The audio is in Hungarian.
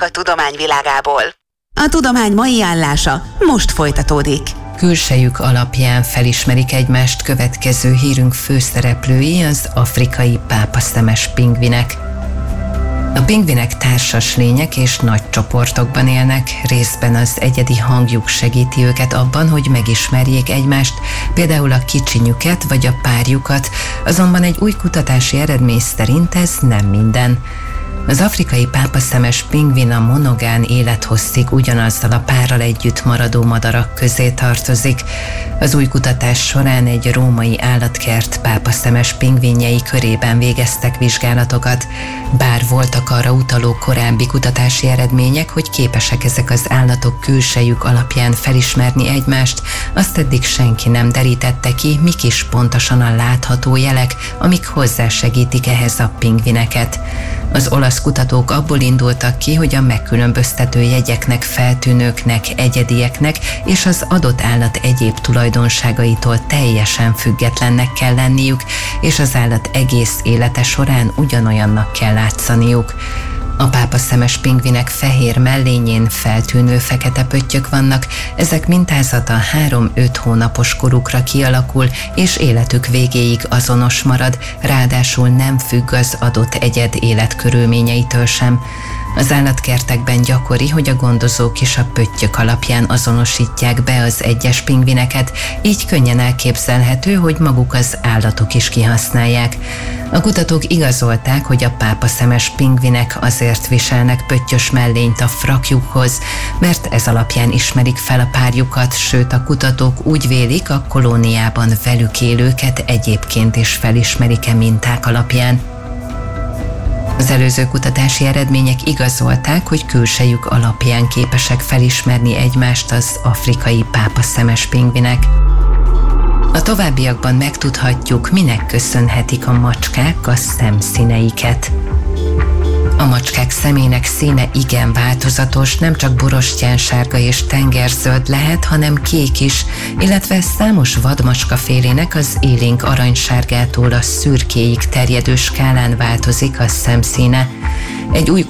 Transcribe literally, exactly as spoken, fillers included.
hírek a tudomány világából. A tudomány mai állása most folytatódik. Külsejük alapján felismerik egymást, következő hírünk főszereplői az afrikai pápaszemes pingvinek. A pingvinek társas lények és nagy csoportokban élnek, részben az egyedi hangjuk segíti őket abban, hogy megismerjék egymást, például a kicsinyüket vagy a párjukat, azonban egy új kutatási eredmény szerint ez nem minden. Az afrikai pápaszemes pingvin a monogán élethosszig ugyanazzal a párral együtt maradó madarak közé tartozik. Az új kutatás során egy római állatkert pápaszemes pingvinjei körében végeztek vizsgálatokat. Bár voltak arra utaló korábbi kutatási eredmények, hogy képesek ezek az állatok külsejük alapján felismerni egymást, azt eddig senki nem derítette ki, mik is pontosan a látható jelek, amik hozzásegítik ehhez a pingvineket. Az olasz kutatók abból indultak ki, hogy a megkülönböztető jegyeknek, feltűnőknek, egyedieknek és az adott állat egyéb tulajdonságaitól teljesen függetlennek kell lenniük, és az állat egész élete során ugyanolyannak kell látszaniuk. A pápaszemes pingvinek fehér mellényén feltűnő fekete pöttyök vannak, ezek mintázata három-öt hónapos korukra kialakul, és életük végéig azonos marad, ráadásul nem függ az adott egyed életkörülményeitől sem. Az állatkertekben gyakori, hogy a gondozók is a pöttyök alapján azonosítják be az egyes pingvineket, így könnyen elképzelhető, hogy maguk az állatok is kihasználják. A kutatók igazolták, hogy a pápaszemes pingvinek azért viselnek pöttyös mellényt a frakjukhoz, mert ez alapján ismerik fel a párjukat, sőt a kutatók úgy vélik, a kolóniában velük élőket egyébként is felismerik-e minták alapján. Az előző kutatási eredmények igazolták, hogy külsejük alapján képesek felismerni egymást az afrikai pápaszemes pingvinek. A továbbiakban megtudhatjuk, minek köszönhetik a macskák a szemszíneiket. A macskák szemének színe igen változatos, nem csak borostyánsárga és tengerzöld lehet, hanem kék is, illetve számos vadmacskafélének az élénk aranysárgától a szürkéig terjedő skálán változik a szemszíne. Egy új